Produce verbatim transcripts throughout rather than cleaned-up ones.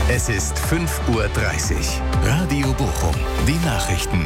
Es ist fünf Uhr dreißig. Radio Bochum. Die Nachrichten.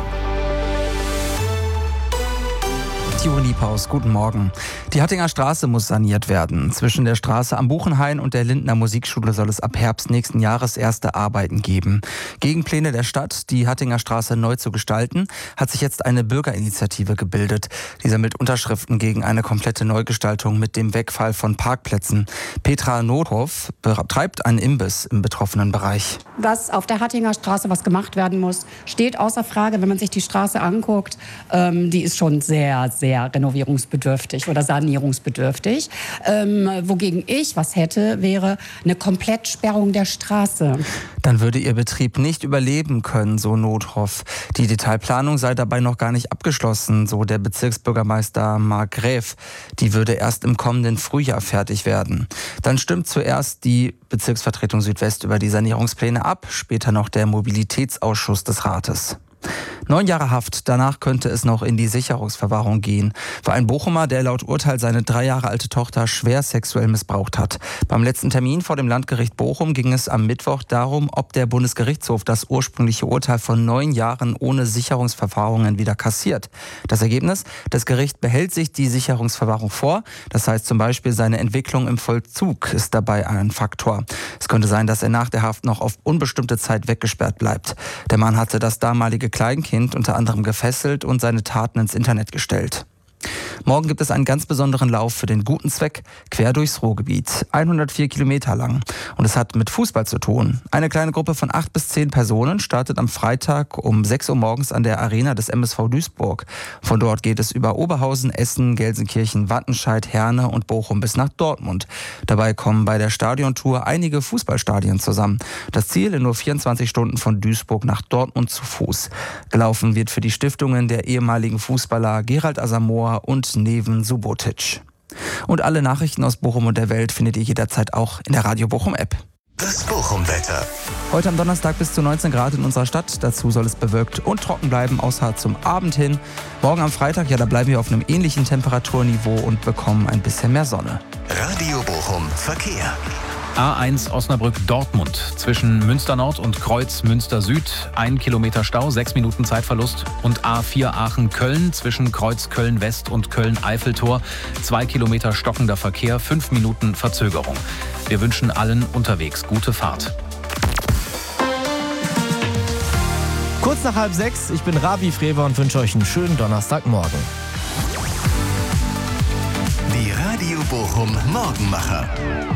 Thilo Niepaus, guten Morgen. Die Hattinger Straße muss saniert werden. Zwischen der Straße am Buchenhain und der Lindner Musikschule soll es ab Herbst nächsten Jahres erste Arbeiten geben. Gegenpläne der Stadt, die Hattinger Straße neu zu gestalten, hat sich jetzt eine Bürgerinitiative gebildet. Die sammelt Unterschriften gegen eine komplette Neugestaltung mit dem Wegfall von Parkplätzen. Petra Nothoff betreibt einen Imbiss im betroffenen Bereich. Dass auf der Hattinger Straße was gemacht werden muss, steht außer Frage. Wenn man sich die Straße anguckt, ähm, die ist schon sehr, sehr renovierungsbedürftig oder sanierungsbedürftig. Ähm, wogegen ich was hätte, wäre eine Komplettsperrung der Straße. Dann würde ihr Betrieb nicht überleben können, so Nothoff. Die Detailplanung sei dabei noch gar nicht abgeschlossen, so der Bezirksbürgermeister Marc Gräf. Die würde erst im kommenden Frühjahr fertig werden. Dann stimmt zuerst die Bezirksvertretung Südwest über die Sanierungspläne ab, später noch der Mobilitätsausschuss des Rates. Neun Jahre Haft, danach könnte es noch in die Sicherungsverwahrung gehen. Für einen Bochumer, der laut Urteil seine drei Jahre alte Tochter schwer sexuell missbraucht hat. Beim letzten Termin vor dem Landgericht Bochum ging es am Mittwoch darum, ob der Bundesgerichtshof das ursprüngliche Urteil von neun Jahren ohne Sicherungsverwahrungen wieder kassiert. Das Ergebnis? Das Gericht behält sich die Sicherungsverwahrung vor. Das heißt zum Beispiel, seine Entwicklung im Vollzug ist dabei ein Faktor. Es könnte sein, dass er nach der Haft noch auf unbestimmte Zeit weggesperrt bleibt. Der Mann hatte das damalige Kleinkind unter anderem gefesselt und seine Taten ins Internet gestellt. Morgen gibt es einen ganz besonderen Lauf für den guten Zweck quer durchs Ruhrgebiet. hundertvier Kilometer lang. Und es hat mit Fußball zu tun. Eine kleine Gruppe von acht bis zehn Personen startet am Freitag um sechs Uhr morgens an der Arena des M S V Duisburg. Von dort geht es über Oberhausen, Essen, Gelsenkirchen, Wattenscheid, Herne und Bochum bis nach Dortmund. Dabei kommen bei der Stadiontour einige Fußballstadien zusammen. Das Ziel in nur vierundzwanzig Stunden von Duisburg nach Dortmund zu Fuß. Gelaufen wird für die Stiftungen der ehemaligen Fußballer Gerald Asamoah und Neven Subotic. Und alle Nachrichten aus Bochum und der Welt findet ihr jederzeit auch in der Radio Bochum App. Das Bochum-Wetter. Heute am Donnerstag bis zu neunzehn Grad in unserer Stadt. Dazu soll es bewölkt und trocken bleiben, außer zum Abend hin. Morgen am Freitag, ja, da bleiben wir auf einem ähnlichen Temperaturniveau und bekommen ein bisschen mehr Sonne. Radio Bochum Verkehr. A eins Osnabrück-Dortmund zwischen Münster Nord und Kreuz Münster Süd. Ein Kilometer Stau, sechs Minuten Zeitverlust. Und A vier Aachen-Köln zwischen Kreuz Köln-West und Köln-Eiffeltor. Zwei Kilometer stockender Verkehr, fünf Minuten Verzögerung. Wir wünschen allen unterwegs gute Fahrt. Kurz nach halb sechs, ich bin Ravi Frewer und wünsche euch einen schönen Donnerstagmorgen. Die Radio Bochum Morgenmacher.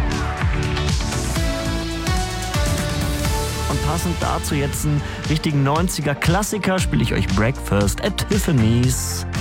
Und passend dazu jetzt einen richtigen neunziger Klassiker, spiele ich euch Breakfast at Tiffany's.